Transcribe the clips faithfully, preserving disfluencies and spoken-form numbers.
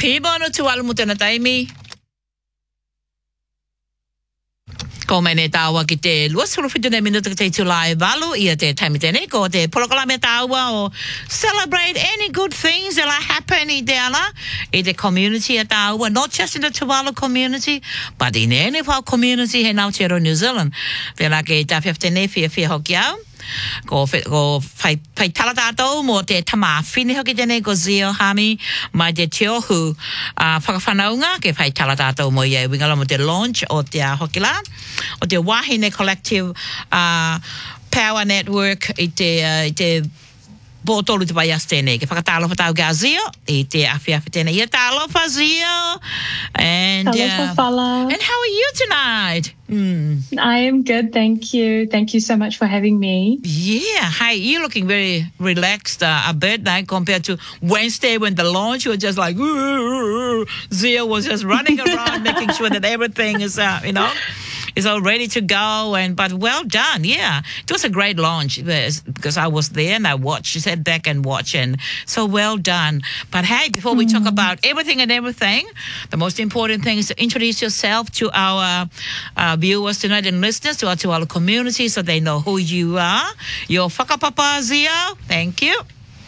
Pibono tu almutena taimi. Ko mene tawa ki te luasuru whitune minuta ki te tulai valu ia te taimitene ko te polokalame tawa o celebrate any good things that are happening te ala i te community a tawa, not just in the Tuvalu community, but in any of our community he Aotearoa New Zealand. Pela ke ta fiaftene fia fia hoki au. Ko ko fai fai tala tātou mo te tama whini hoki tēnei ko Zio Hami mai te tiohu uh, whakawhanaunga ke fai tala tātou mo iei wingala mo te launch o te uh, hoki la o te Wahine Collective uh, Power Network i te, uh, i te Botolu te baias tēnei ke whakatalofa tau ka Zio i te awhiawhi tēnei ia talofa Zio and, talofa uh, and how are you tonight? Mm. I am good, thank you. Thank you so much for having me. Yeah, hi, you're looking very relaxed uh, a bit now compared to Wednesday when the launch, you were just like, Zio was just running around making sure that everything is, uh, you know, is all ready to go. And but well done, yeah. It was a great launch because I was there and I watched, sat back and watched, and so well done. But hey, before we mm. talk about everything and everything, the most important thing is to introduce yourself to our uh, viewers tonight and listeners, to our, to our community, so they know who you are. Your whakapapa, Zio. Thank you.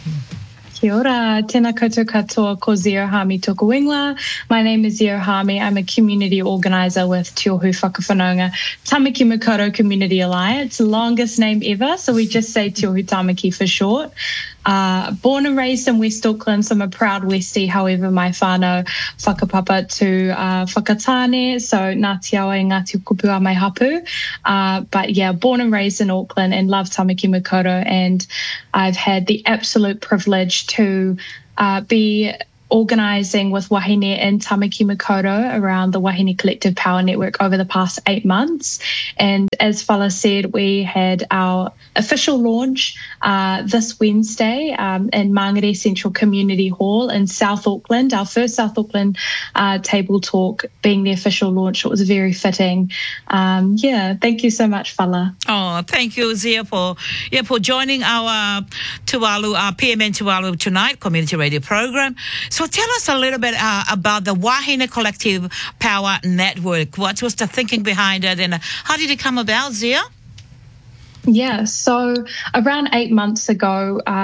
Kia ora, tēnā koutou katoa ko Zio Hami tōku ingoa. My name is Zio Hami. I'm a community organiser with Te Ohu Whakawhanaunga Tamaki Makaurau Community Alliance, longest name ever, so we just say Te Ohu Tamaki for short. Uh, born and raised in West Auckland, so I'm a proud Westie. However, my whānau whakapapa to uh, Whakatane, so Ngāti Awa i Ngāti Kupua mai hapu. Uh, but yeah, born and raised in Auckland and love Tamaki Makaurau, and I've had the absolute privilege to uh, be organising with Wahine in Tamaki Makaurau around the Wahine Collective Power Network over the past eight months. And as Fala said, we had our official launch uh, this Wednesday um, in Mangere Central Community Hall in South Auckland, our first South Auckland uh, table talk being the official launch. It was very fitting. Um, yeah, thank you so much, Fala. Oh, thank you, Zia, for, yeah, for joining our Tuvalu, our P M N Tuvalu Tonight community radio program. So tell us a little bit uh, about the Wahine Collective Power Network. What was the thinking behind it, and how did it come about, Zia? Yeah, so around eight months ago, uh,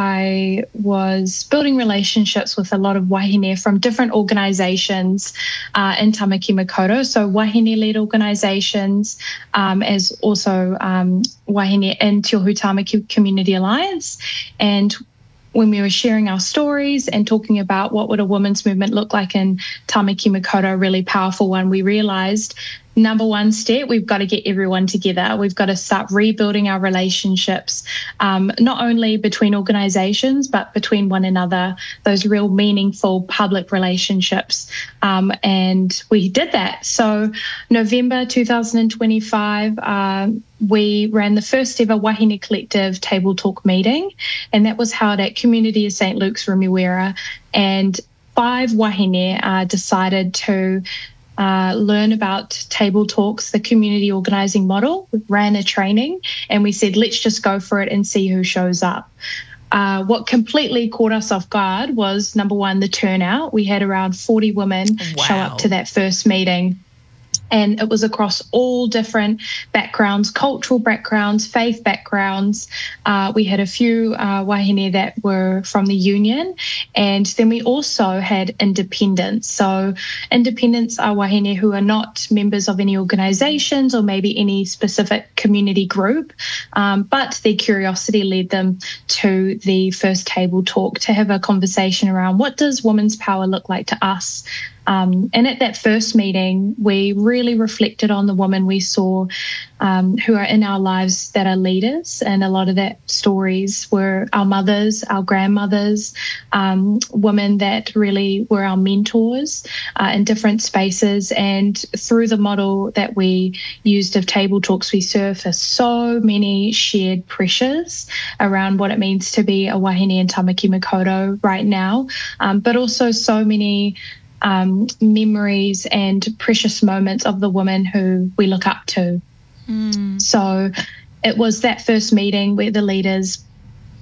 I was building relationships with a lot of wahine from different organisations uh, in Tamaki Makaurau, so wahine-led organisations, um, as also um, wahine in Te Ohu Tamaki Community Alliance. And when we were sharing our stories and talking about what would a women's movement look like in Tamaki Makaurau, a really powerful one, we realised, number one step, we've got to get everyone together. We've got to start rebuilding our relationships, um, not only between organisations, but between one another, those real meaningful public relationships. Um, and we did that. So November two thousand twenty-five, uh, we ran the first ever Wahine Collective Table Talk meeting, and that was held at Community of Saint Luke's, Remuera. And five wahine uh, decided to Uh, learn about table talks, the community organising model. We ran a training and we said, let's just go for it and see who shows up. Uh, what completely caught us off guard was, number one, the turnout. We had around forty women wow. show up to that first meeting. And it was across all different backgrounds, cultural backgrounds, faith backgrounds. Uh, we had a few uh, wahine that were from the union. And then we also had independents. So independents are wahine who are not members of any organisations or maybe any specific community group, um, but their curiosity led them to the first table talk to have a conversation around what does women's power look like to us. Um, and at that first meeting, we really reflected on the women we saw um, who are in our lives that are leaders. And a lot of that stories were our mothers, our grandmothers, um, women that really were our mentors uh, in different spaces. And through the model that we used of table talks, we surfaced so many shared pressures around what it means to be a wahine in Tamaki Makaurau right now, um, but also so many Um, memories and precious moments of the women who we look up to. Mm. So it was that first meeting where the leaders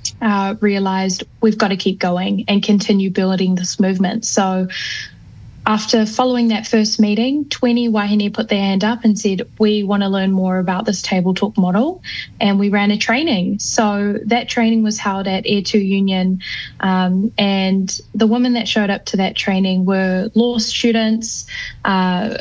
uh, realized we've got to keep going and continue building this movement. So after following that first meeting, twenty wahine put their hand up and said, we want to learn more about this table talk model, and we ran a training. So that training was held at Air two Union, um, and the women that showed up to that training were law students, uh,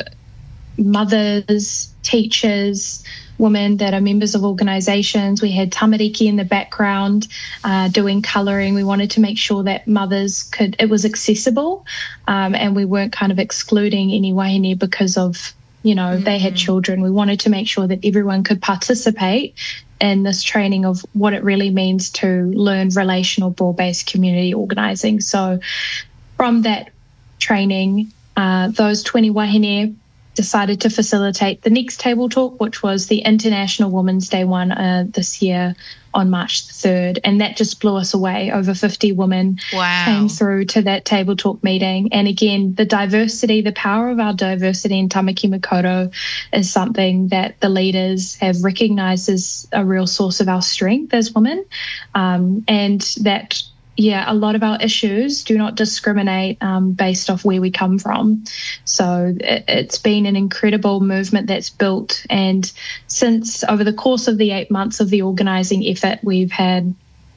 mothers, teachers, women that are members of organisations. We had tamariki in the background uh, doing colouring. We wanted to make sure that mothers could, it was accessible, um, and we weren't kind of excluding any wahine because of, you know, mm-hmm. they had children. We wanted to make sure that everyone could participate in this training of what it really means to learn relational broad-based community organising. So from that training, uh, those twenty wahine decided to facilitate the next table talk, which was the International Women's Day one uh, this year on March the third. And that just blew us away. Over fifty women wow. came through to that table talk meeting. And again, the diversity, the power of our diversity in Tamaki Makaurau is something that the leaders have recognised as a real source of our strength as women. Um, and that Yeah, a lot of our issues do not discriminate um, based off where we come from. So it, it's been an incredible movement that's built. And since over the course of the eight months of the organising effort, we've had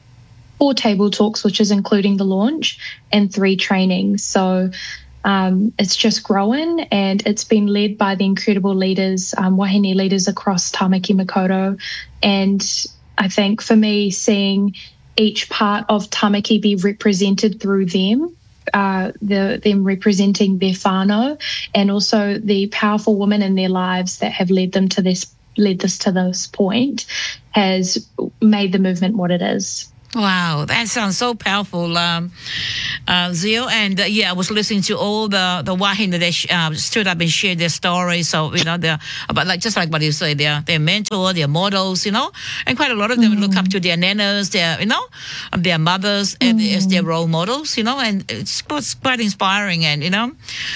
four table talks, which is including the launch, and three trainings. So um, it's just growing, and it's been led by the incredible leaders, um, wahine leaders across Tamaki Makaurau. And I think for me, seeing each part of Tamaki be represented through them, uh, the, them representing their whānau, and also the powerful women in their lives that have led them to this, led this to this point, has made the movement what it is. Wow, that sounds so powerful, um, uh, Zio. And uh, yeah, I was listening to all the the wahine that sh- uh, stood up and shared their stories. So you know, they're about like just like what you say, they're their mentor, their models, you know, and quite a lot of them mm. look up to their nanas, their you know, their mothers mm. as their role models, you know, and it's, it's quite inspiring, and you know,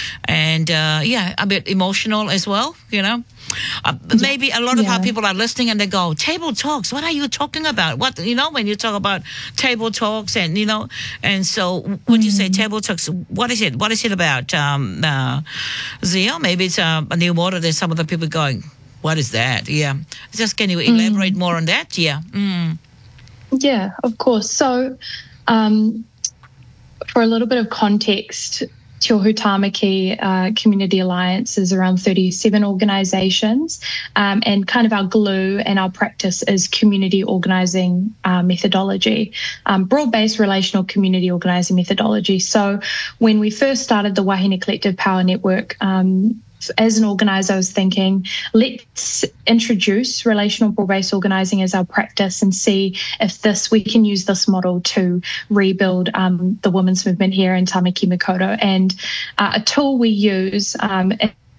and uh, yeah, a bit emotional as well, you know. Uh, maybe a lot of yeah. our people are listening and they go, table talks, what are you talking about? What, you know, when you talk about table talks and, you know, and so when mm. you say table talks, what is it? What is it about? Um, uh, Zia, maybe it's uh, a new model. There's some of the people going, what is that? Yeah. Just can you elaborate mm. more on that? Yeah. Mm. Yeah, of course. So um, for a little bit of context, Te Ohu Tāmaki uh, Community Alliance is around thirty-seven organisations, um, and kind of our glue and our practice is community organising uh, methodology, um, broad-based relational community organising methodology. So when we first started the Wahine Collective Power Network, um, as an organiser, I was thinking, let's introduce relational broad-based organising as our practice and see if this we can use this model to rebuild um, the women's movement here in Tamaki Makaurau. And uh, a tool we use um,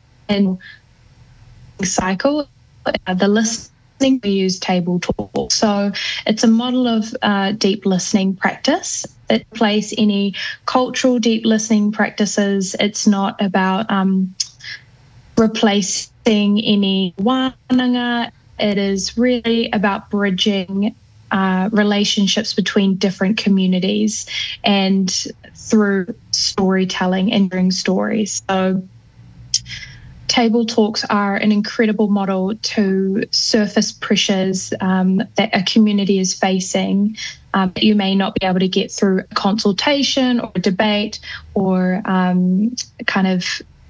in cycle, uh, the listening, we use table talk. So it's a model of uh, deep listening practice. It replaces any cultural deep listening practices. It's not about um, replacing any wānanga. It is really about bridging uh, relationships between different communities and through storytelling and sharing stories. So table talks are an incredible model to surface pressures um, that a community is facing um, that you may not be able to get through a consultation or a debate or um, kind of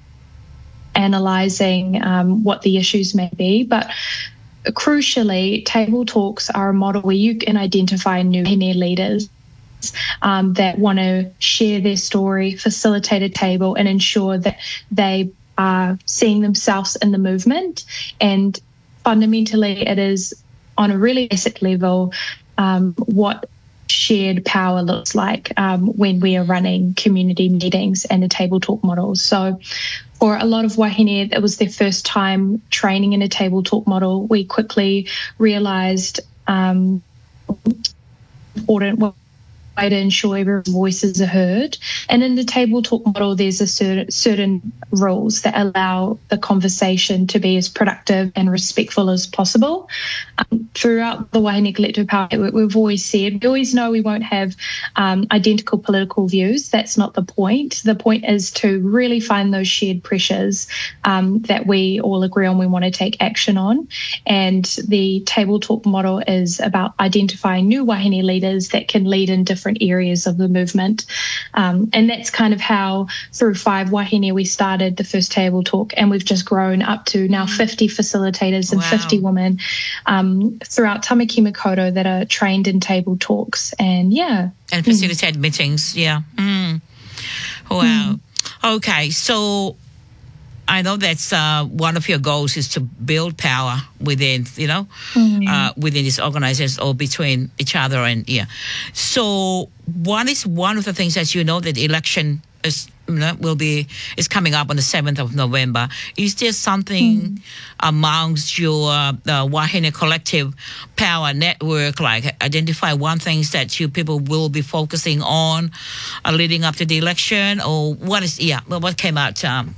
analysing um, what the issues may be. But crucially, table talks are a model where you can identify new leaders um, that want to share their story, facilitate a table, and ensure that they are seeing themselves in the movement. And fundamentally, it is on a really basic level um, what shared power looks like um, when we are running community meetings and the table talk models. So for a lot of wahine, it was their first time training in a table talk model. We quickly realised um, important way to ensure everyone's voices are heard. And in the table talk model, there's a certain, certain rules that allow the conversation to be as productive and respectful as possible. Um, throughout the Wahine Collective Power Network, we've always said, we always know we won't have um, identical political views. That's not the point. The point is to really find those shared pressures um, that we all agree on we want to take action on. And the table talk model is about identifying new Wahine leaders that can lead in different areas of the movement. Um, and that's kind of how through five Wahine we started the first table talk, and we've just grown up to now fifty facilitators and wow. fifty women um, throughout Tamaki Makaurau that are trained in table talks. And yeah. And facilitate mm. meetings, yeah. Mm. Wow. Mm. Okay, so I know that's uh, one of your goals is to build power within, you know, mm. uh, within these organizations or between each other. And yeah. So what is one of the things that you know that the election is, you know, will be, is coming up on the seventh of November. Is there something mm. amongst your uh, Wahine Collective Power Network, like identify one things that you people will be focusing on uh, leading up to the election, or what is, yeah, well, what came out, um,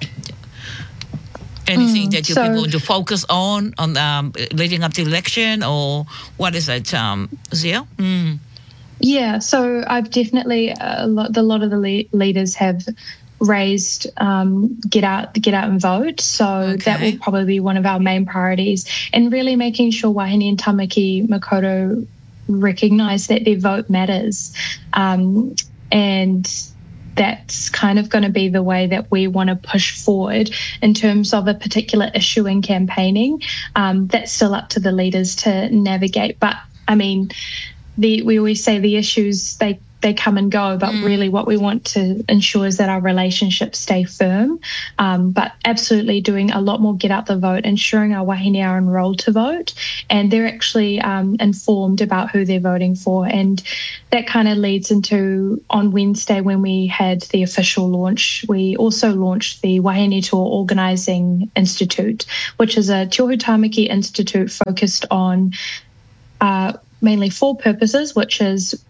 anything mm, that you so, people want to focus on, on um, leading up to the election, or what is it, um, Zia? Mm. Yeah, so I've definitely, a lot, a lot of the le- leaders have raised um, get out get out and vote. So okay. that will probably be one of our main priorities, and really making sure Wahine and Tamaki Makaurau recognise that their vote matters. Um, and that's kind of going to be the way that we want to push forward in terms of a particular issue in campaigning. Um, that's still up to the leaders to navigate. But, I mean, the, we always say the issues, they they come and go, but mm. really what we want to ensure is that our relationships stay firm. Um, but absolutely doing a lot more get out the vote, ensuring our wahine are enrolled to vote, and they're actually um, informed about who they're voting for. And that kind of leads into on Wednesday when we had the official launch, we also launched the Wahine Tour Organising Institute, which is a Te Ohu Tāmaki Institute focused on uh, mainly four purposes, which is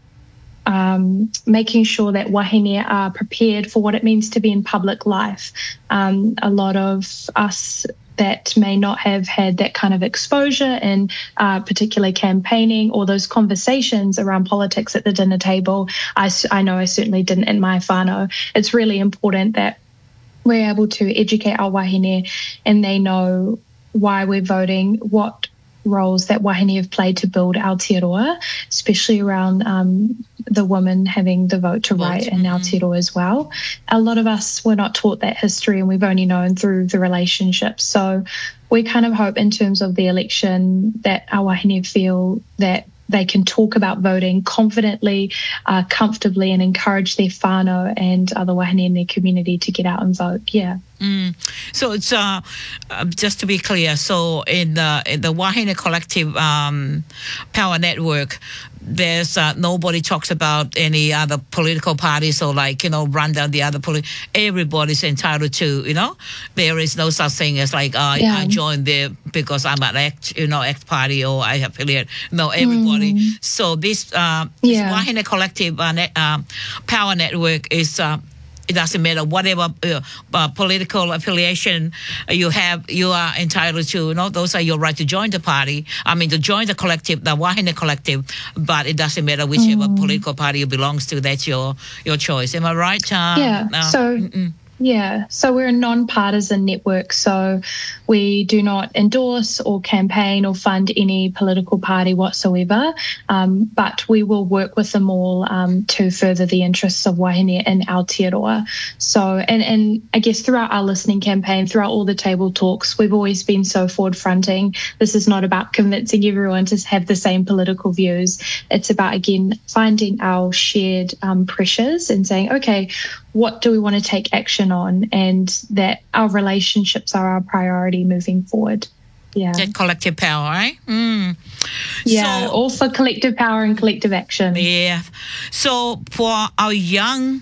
Um, making sure that wahine are prepared for what it means to be in public life. Um, a lot of us that may not have had that kind of exposure in uh, particular campaigning or those conversations around politics at the dinner table, I, I know I certainly didn't in my whānau. It's really important that we're able to educate our wahine and they know why we're voting, what roles that wahine have played to build Aotearoa, especially around um, the women having the vote to right in mm-hmm. Aotearoa as well. A lot of us were not taught that history, and we've only known through the relationships. So we kind of hope in terms of the election that our wahine feel that they can talk about voting confidently, uh, comfortably, and encourage their whānau and other wahine in their community to get out and vote. Yeah. Mm. So it's uh, uh, just to be clear. So in the in the Wahine Collective um, Power Network, there's uh, nobody talks about any other political parties or like you know run down the other political. Everybody's entitled to you know. There is no such thing as like uh, yeah. I joined there because I'm an ex you know ex party or I affiliate. No, everybody. Mm. So this uh, this yeah. Wahine Collective uh, net, uh, Power Network is. Uh, It doesn't matter whatever uh, uh, political affiliation you have, you are entitled to. You know, those are your right to join the party. I mean, to join the collective, the Wahine Collective. But it doesn't matter whichever mm. political party you belongs to. That's your your choice. Am I right? Um, yeah. Uh, so. Mm-mm. Yeah, so we're a non-partisan network, so we do not endorse or campaign or fund any political party whatsoever, um, but we will work with them all um, to further the interests of wahine in Aotearoa. So, and, and I guess throughout our listening campaign, throughout all the table talks, we've always been so forward-fronting. This is not about convincing everyone to have the same political views. It's about, again, finding our shared um, pressures and saying, okay, what do we want to take action on, and that our relationships are our priority moving forward. Yeah. That collective power, right? Mm. Yeah, so, all for collective power and collective action. Yeah. So for our young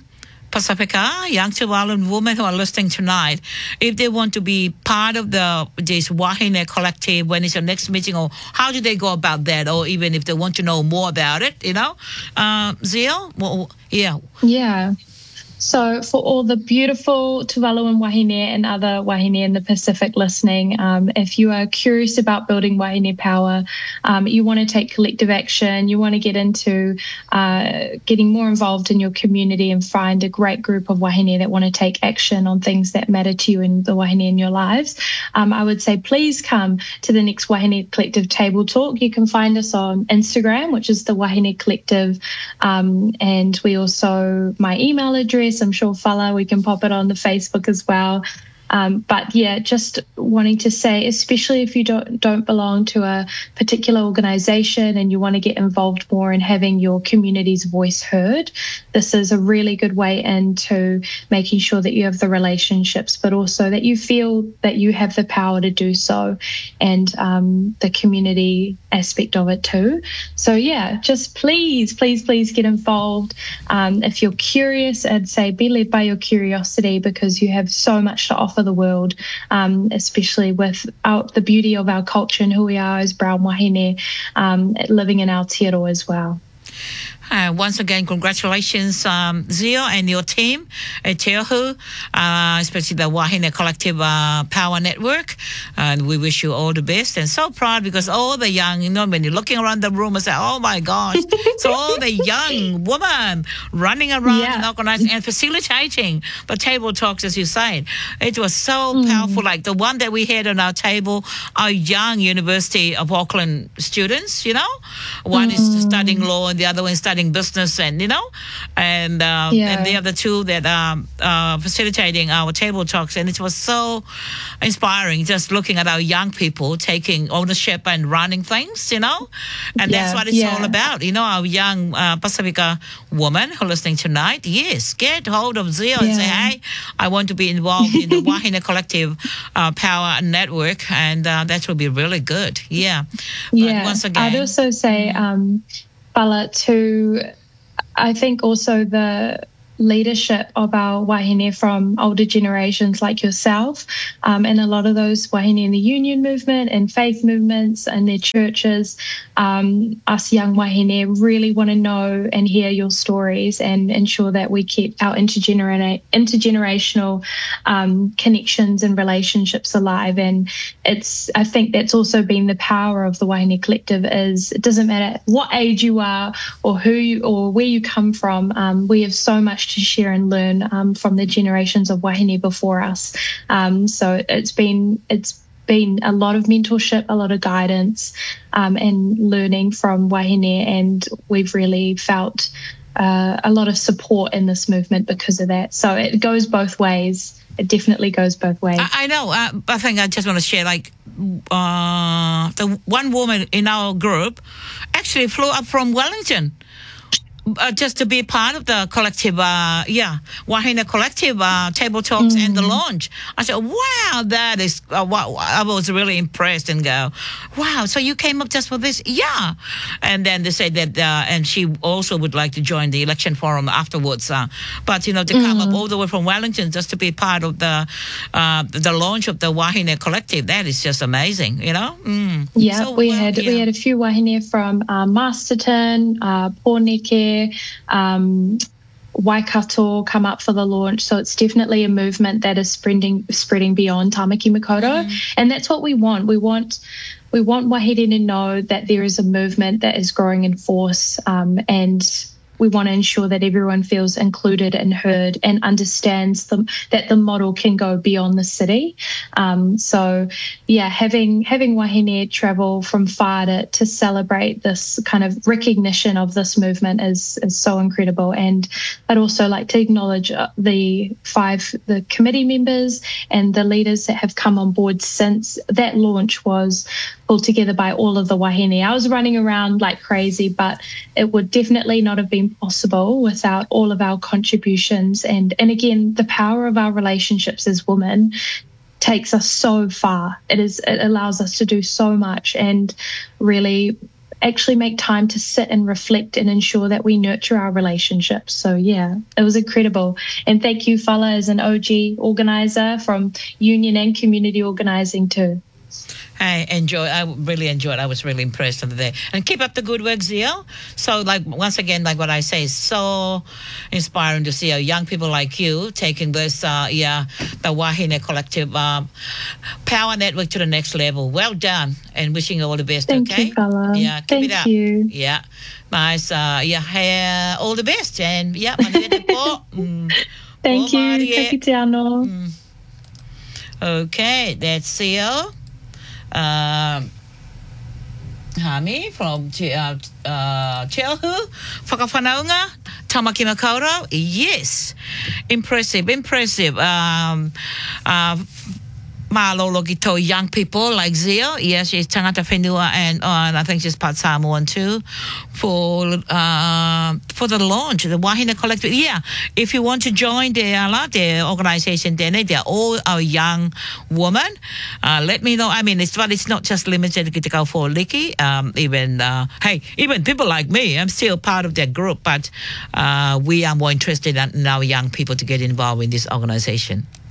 Pacifica, young Tuvaluan women who are listening tonight, if they want to be part of the this Wahine collective, when is your next meeting, or how do they go about that, or even if they want to know more about it, you know, uh, Zio, well, yeah, yeah. So for all the beautiful Tuvaluan wahine and other wahine in the Pacific listening, um, if you are curious about building wahine power, um, you want to take collective action, you want to get into uh, getting more involved in your community and find a great group of wahine that want to take action on things that matter to you and the wahine in your lives, um, I would say please come to the next Wahine Collective Table Talk. You can find us on Instagram, which is the Wahine Collective, um, and we also, my email address, I'm sure Fala, we can pop it on the Facebook as well. Um, but yeah, just wanting to say, especially if you don't don't belong to a particular organisation and you want to get involved more in having your community's voice heard, this is a really good way into making sure that you have the relationships, but also that you feel that you have the power to do so, and um, the community aspect of it too. So yeah, just please, please, please get involved. Um, if you're curious, I'd say be led by your curiosity, because you have so much to offer the world, um, especially with our, the beauty of our culture and who we are as brown wahine, um, living in Aotearoa as well. Uh, once again, congratulations, um, Zio and your team at Te Ahu, uh, especially the Wahine Collective uh, Power Network. And we wish you all the best. And so proud, because all the young, you know, when you're looking around the room and say, oh my gosh, so all the young women running around yeah. and organizing and facilitating the table talks, as you said. It was so mm. powerful. Like the one that we had on our table, our young University of Auckland students, you know, one mm. is studying law and the other one is studying business, and you know, and um, yeah. and the other two that are uh, facilitating our table talks, and it was so inspiring just looking at our young people taking ownership and running things, you know, and yeah. that's what it's yeah. all about, you know. Our young uh, Pacifica woman who are listening tonight, yes, get hold of Zio yeah. and say, hey, I want to be involved in the Wahine Collective uh, Power Network, and uh, that will be really good. Yeah, yeah. But once again, I'd also say. Um, Bala, to, I think also the leadership of our wahine from older generations like yourself, um, and a lot of those wahine in the union movement and faith movements and their churches, um, us young wahine really want to know and hear your stories and ensure that we keep our intergener- intergenerational um, connections and relationships alive. And it's, I think that's also been the power of the Wahine Collective, is it doesn't matter what age you are or who you, or where you come from, um, we have so much to share and learn um, from the generations of wahine before us. Um, so it's been it's been a lot of mentorship, a lot of guidance, um, and learning from wahine, and we've really felt uh, a lot of support in this movement because of that. So it goes both ways. It definitely goes both ways. I, I know. Uh, I think I just want to share, like, uh, the one woman in our group actually flew up from Wellington. Uh, just to be part of the collective, uh, yeah, Wahine Collective uh, Table Talks mm. and the launch. I said, wow, that is, uh, wow. I was really impressed and go, wow, so you came up just for this? Yeah. And then they said that, uh, and she also would like to join the election forum afterwards. Uh, but, you know, to mm. come up all the way from Wellington just to be part of the uh, the launch of the Wahine Collective, that is just amazing, you know? Mm. Yeah, so, we well, had yeah. we had a few wahine from uh, Masterton, uh, Pōneke, Um, Waikato come up for the launch. So it's definitely a movement that is spreading spreading beyond Tamaki Makaurau, mm. and that's what we want. We want we want wahine to know that there is a movement that is growing in force, um, and we want to ensure that everyone feels included and heard and understands the, that the model can go beyond the city. Um, so, yeah, having having wahine travel from Whare to celebrate this kind of recognition of this movement is is so incredible. And I'd also like to acknowledge the five the committee members and the leaders that have come on board since that launch was pulled together by all of the wahine. I was running around like crazy, but it would definitely not have been possible without all of our contributions. And, and again, the power of our relationships as women takes us so far. It is, it allows us to do so much and really actually make time to sit and reflect and ensure that we nurture our relationships. So yeah, it was incredible. And thank you, Fala, as an O G organizer from union and community organizing too. I enjoy. I really enjoyed. I was really impressed on the day. And keep up the good work, Zio. So, like once again, like what I say, is so inspiring to see uh, young people like you taking this, uh, yeah, the Wahine Collective uh, Power Network to the next level. Well done, and wishing you all the best. Thank okay. you, Fala. Yeah, keep Thank it up. you. Yeah, nice. Uh, yeah, uh, all the best, and yeah, manila po. Mm. Thank Oh, you. Marie. Kakitiano. Mm. Okay, that's Zio. Um, Hami from uh, uh, Chelhu, Whakawhanaunga, Tamaki Makaurau. Yes, impressive, impressive. Um, uh, Malologi to young people like Zio. Yes, she's tangata whenua and, uh, and I think she's part Samoan too for uh, for the launch, the Wahine Collective. Yeah, if you want to join the, uh, the organization, then they're all our young women. Uh, let me know. I mean, it's but it's not just limited to go for Licky. Um, even uh, hey, even people like me, I'm still part of that group, but uh, we are more interested in our young people to get involved in this organization.